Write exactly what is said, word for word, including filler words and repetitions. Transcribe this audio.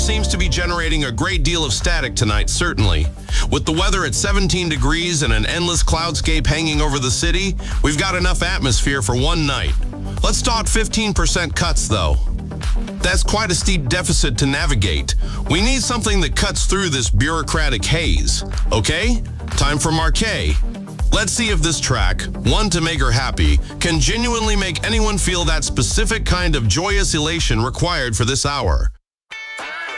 seems to be generating a great deal of static tonight, certainly. With the weather at seventeen degrees and an endless cloudscape hanging over the city, we've got enough atmosphere for one night. Let's talk fifteen percent cuts, though. That's quite a steep deficit to navigate. We need something that cuts through this bureaucratic haze. Okay? Time for Marquee. Let's see if this track, One to Make Her Happy, can genuinely make anyone feel that specific kind of joyous elation required for this hour.